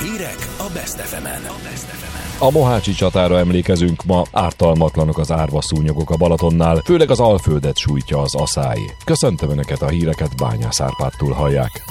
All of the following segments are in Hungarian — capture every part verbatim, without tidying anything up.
Hírek a Best ef emen. A mohácsi csatára emlékezünk ma, ártalmatlanok az árva szúnyogok a Balatonnál, főleg az Alföldet sújtja az aszály. Köszöntöm Önöket, a híreket Bányász Árpádtól hallják.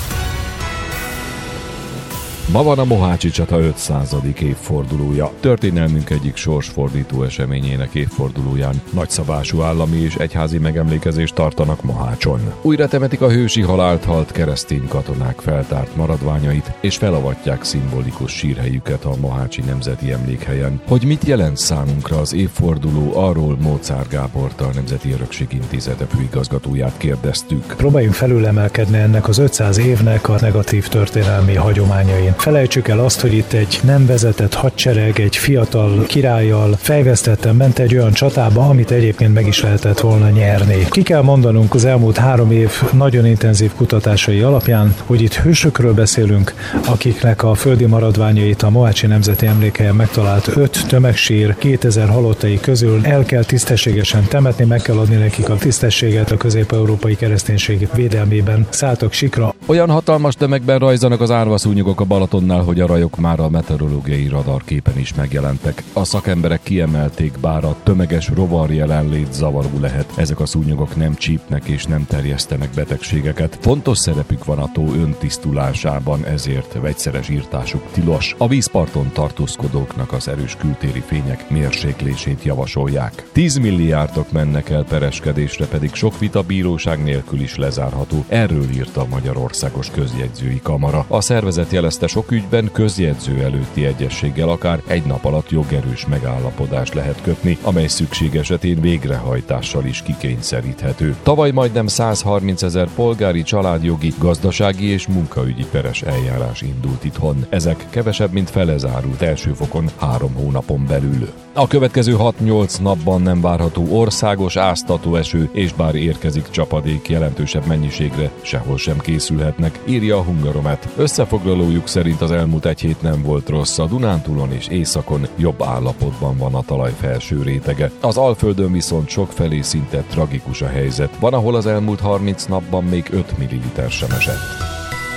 Ma van a mohácsi csata ötszázadik évfordulója. Történelmünk egyik sorsfordító eseményének évfordulóján nagyszabású állami és egyházi megemlékezést tartanak Mohácson. Újra temetik a hősi halált halt keresztény katonák feltárt maradványait, és felavatják szimbolikus sírhelyüket a mohácsi nemzeti emlékhelyen. Hogy mit jelent számunkra az évforduló, arról Móczár Gábort, a Nemzeti Örökség Intézete főigazgatóját kérdeztük. Próbáljunk felülemelkedni ennek az ötszáz évnek a negatív történelmi hagyományain. Felejtsük el azt, hogy itt egy nem vezetett hadsereg, egy fiatal királlyal fejvesztetten ment egy olyan csatába, amit egyébként meg is lehetett volna nyerni. Ki kell mondanunk az elmúlt három év nagyon intenzív kutatásai alapján, hogy itt hősökről beszélünk, akiknek a földi maradványait a Mohácsi Nemzeti Emlékhelyen megtalált öt tömegsír kétezer halottai közül el kell tisztességesen temetni, meg kell adni nekik a tisztességet, a közép-európai kereszténység védelmében szálltak sikra. Olyan hatalmas tömegben rajzanak az árva szúnyogok a Balatonnál, hogy a rajok már a meteorológiai radarképen is megjelentek. A szakemberek kiemelték, bár a tömeges rovar jelenlét zavaró lehet, ezek a szúnyogok nem csípnek és nem terjesztenek betegségeket. Fontos szerepük van a tó öntisztulásában, ezért vegyszeres írtásuk tilos. A vízparton tartózkodóknak az erős kültéri fények mérséklését javasolják. tíz milliárdok mennek el pereskedésre, pedig sok vita bíróság nélkül is lezárható. Erről írta a Magyarországos Közjegyzői Kamara. A szervezet jelezte, sok ügyben közjegyző előtti egyezséggel akár egy nap alatt jogerős megállapodást lehet kötni, amely szükség esetén végrehajtással is kikényszeríthető. Tavaly majdnem százharmincezer polgári, családjogi, gazdasági és munkaügyi peres eljárás indult itthon. Ezek kevesebb, mint fele zárult első fokon három hónapon belül. A következő hat-nyolc napban nem várható országos áztató eső, és bár érkezik csapadék, jelentősebb mennyiségre sehol sem készülhetnek, írja a Hungaromet. Összefoglalójuk szerint az elmúlt egy hét nem volt rossz, a Dunántúlon és északon jobb állapotban van a talaj felső rétege. Az Alföldön viszont sokfelé szinte tragikus a helyzet. Van, ahol az elmúlt harminc napban még öt milliliter sem esett.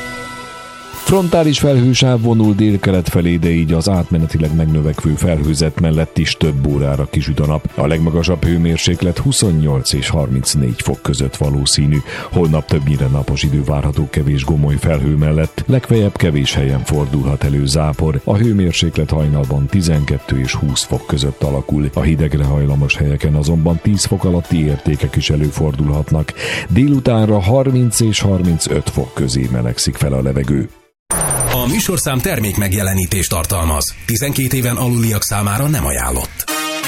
Frontális felhősáv vonul délkelet felé, de így az átmenetileg megnövekvő felhőzet mellett is több órára kisüt a nap. A legmagasabb hőmérséklet huszonnyolc és harmincnégy fok között valószínű. Holnap többnyire napos idő várható kevés gomoly felhő mellett, legfeljebb kevés helyen fordulhat elő zápor. A hőmérséklet hajnalban tizenkettő és húsz fok között alakul. A hidegre hajlamos helyeken azonban tíz fok alatti értékek is előfordulhatnak. Délutánra harminc és harmincöt fok közé melegszik fel a levegő. A műsorszám termék megjelenítést tartalmaz. tizenkét éven aluliak számára nem ajánlott.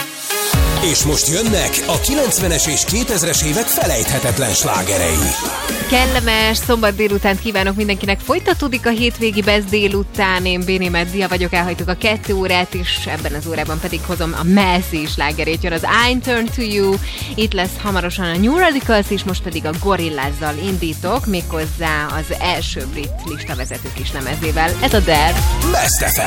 És most jönnek a kilencvenes és kétezres évek felejthetetlen slágerei. Kellemes szombat délutánt kívánok mindenkinek. Folytatódik a hétvégi Best délután. Én Béni Medzia vagyok, elhagytuk a kettő órát is, ebben az órában pedig hozom a messzi slágerét. Jön az I Turn to You, itt lesz hamarosan a New Radicals, és most pedig a Gorillaz-zal indítok, méghozzá az első brit listavezető kislemezével. Ez a Dare. Best ef em.